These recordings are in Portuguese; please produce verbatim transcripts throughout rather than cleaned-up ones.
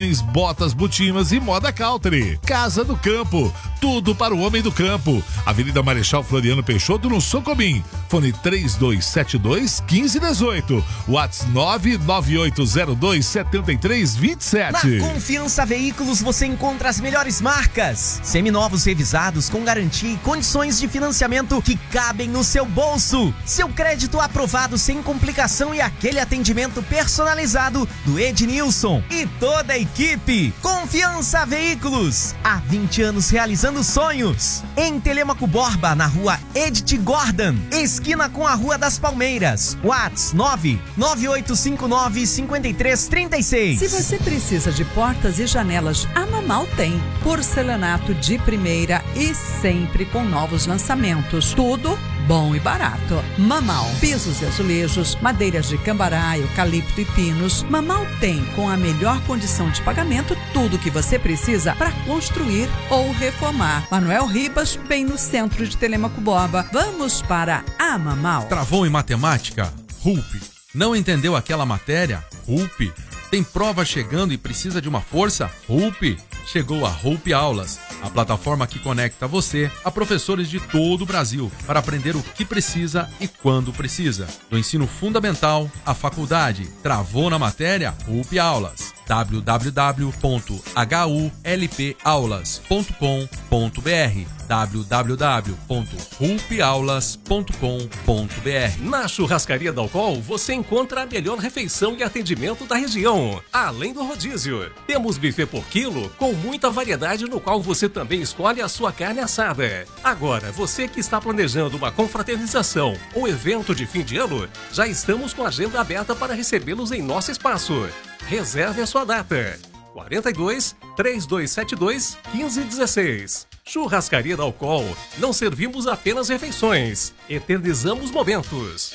tênis, botas, botinas e moda country. Casa do Campo, tudo para o homem do campo. Avenida Marechal Floriano Peixoto, no Socobim. Fone três dois sete dois, um cinco um oito. WhatsApp nove nove oito zero dois sete três dois sete. Na Confiança Veículos você encontra as melhores marcas. Seminovos revisados com garantia e condições de financiamento que cabem no seu bolso. Seu crédito aprovado sem complicação e aquele atendimento personalizado do Ednilson e toda a equipe. Confiança Veículos, há vinte anos realizando sonhos. Em Telêmaco Borba, na rua Edith Gordon, esquina com a Rua das Palmeiras. WhatsApp nove nove oito cinco nove cinco três três seis. Se você precisa de portas e janelas, a Mamal tem. Porcelanato de primeira e sempre com novos lançamentos. Tudo bom e barato. Mamal, pisos e azulejos, madeiras de cambará, eucalipto e pinos. Mamal tem, com a melhor condição de pagamento, tudo o que você precisa para construir ou reformar. Manuel Ribas, bem no centro de Telêmaco Borba. Vamos para a Mamal. Travou em matemática? R U P. Não entendeu aquela matéria? R U P. Tem prova chegando e precisa de uma força? R U P. Chegou a R U P Aulas, a plataforma que conecta você a professores de todo o Brasil para aprender o que precisa e quando precisa. Do ensino fundamental à faculdade. Travou na matéria? R U P Aulas. w w w ponto h u l p aulas ponto com ponto b r w w w ponto r u p aulas ponto com ponto b r. Na Churrascaria Dalcol você encontra a melhor refeição e atendimento da região, além do rodízio. Temos buffet por quilo com muita variedade, no qual você também escolhe a sua carne assada. Agora, você que está planejando uma confraternização ou evento de fim de ano, já estamos com a agenda aberta para recebê-los em nosso espaço. Reserve a sua data. quarenta e dois, três dois sete dois, quinze dezesseis. Churrascaria Dalcol. Não servimos apenas refeições, eternizamos momentos.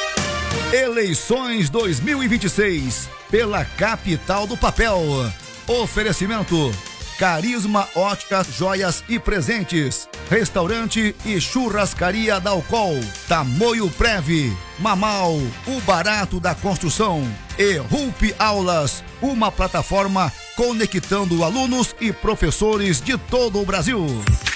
Eleições dois mil e vinte e seis pela capital do papel. Oferecimento: Carisma Óticas, Joias e Presentes, Restaurante e Churrascaria Dalcol, Tamoio Prev, Mamal, o barato da construção, e R U P Aulas, uma plataforma conectando alunos e professores de todo o Brasil.